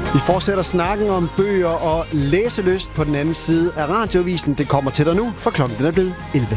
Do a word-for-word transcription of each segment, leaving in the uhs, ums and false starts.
Vi fortsætter snakken om bøger og læselyst på den anden side af radioavisen. Det kommer til dig nu, for klokken den er blevet elleve.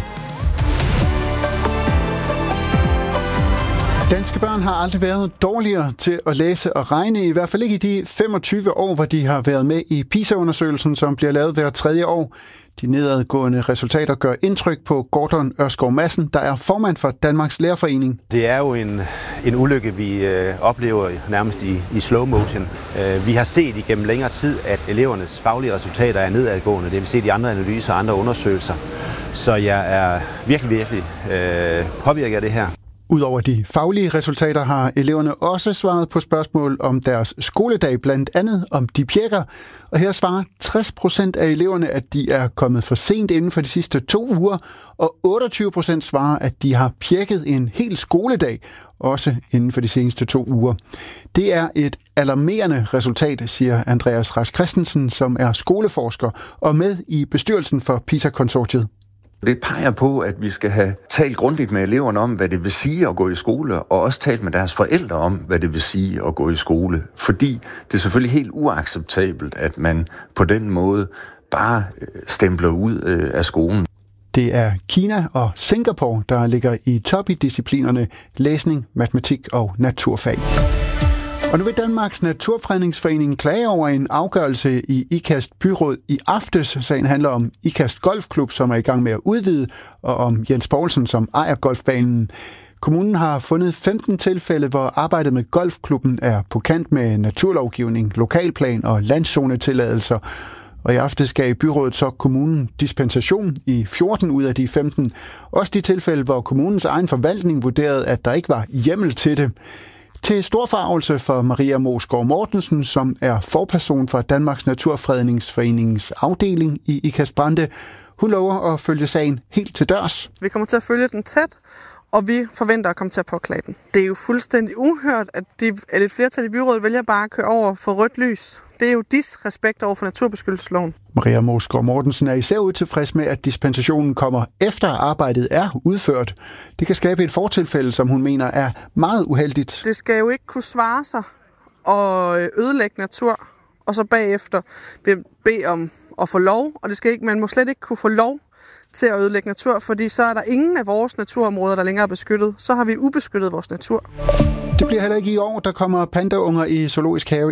Danske børn har aldrig været dårligere til at læse og regne, i hvert fald ikke i de femogtyve år, hvor de har været med i PISA-undersøgelsen, som bliver lavet hver tredje år. De nedadgående resultater gør indtryk på Gordon Ørskov Madsen, der er formand for Danmarks Lærerforening. Det er jo en, en ulykke, vi øh, oplever nærmest i, i slow motion. Øh, vi har set igennem længere tid, at elevernes faglige resultater er nedadgående. Det vil se i andre analyser og andre undersøgelser. Så jeg er virkelig, virkelig øh, påvirket af det her. Udover de faglige resultater har eleverne også svaret på spørgsmål om deres skoledag, blandt andet om de pjekker. Og her svarer tres procent af eleverne, at de er kommet for sent inden for de sidste to uger, og otteogtyve procent svarer, at de har pjekket en hel skoledag, også inden for de seneste to uger. Det er et alarmerende resultat, siger Andreas Rask Christensen, som er skoleforsker og med i bestyrelsen for PISA-konsortiet. Det peger på, at vi skal have talt grundigt med eleverne om, hvad det vil sige at gå i skole, og også talt med deres forældre om, hvad det vil sige at gå i skole. Fordi det er selvfølgelig helt uacceptabelt, at man på den måde bare stempler ud af skolen. Det er Kina og Singapore, der ligger i top i disciplinerne læsning, matematik og naturfag. Og nu vil Danmarks Naturfredningsforening klage over en afgørelse i Ikast byråd i aftes. Sagen handler om Ikast Golfklub, som er i gang med at udvide, og om Jens Poulsen, som ejer golfbanen. Kommunen har fundet femten tilfælde, hvor arbejdet med golfklubben er på kant med naturlovgivning, lokalplan og landzonetilladelser. Og i aftes gav byrådet så kommunen dispensation i fjorten ud af de femten. Også de tilfælde, hvor kommunens egen forvaltning vurderede, at der ikke var hjemmel til det. Til stor forargelse for Maria Moesgaard Mortensen, som er forperson for Danmarks Naturfredningsforeningens afdeling i Ikast Brande. Hun lover at følge sagen helt til dørs. Vi kommer til at følge den tæt, og vi forventer at komme til at påklage den. Det er jo fuldstændig uhørt, at, de, at et flertal i byrådet vælger bare at køre over for rødt lys. Det er jo disrespekt over for naturbeskyttelsesloven. Maria Moesgaard Mortensen er især utilfreds med, at dispensationen kommer efter arbejdet er udført. Det kan skabe et fortilfælde, som hun mener er meget uheldigt. Det skal jo ikke kunne svare sig og ødelægge natur, og så bagefter bede om at få lov. Og det skal ikke, man må slet ikke kunne få lov til at ødelægge natur, fordi så er der ingen af vores naturområder, der længere er beskyttet. Så har vi ubeskyttet vores natur. Det bliver heller ikke i år, der kommer pandaunger i Zoologisk Have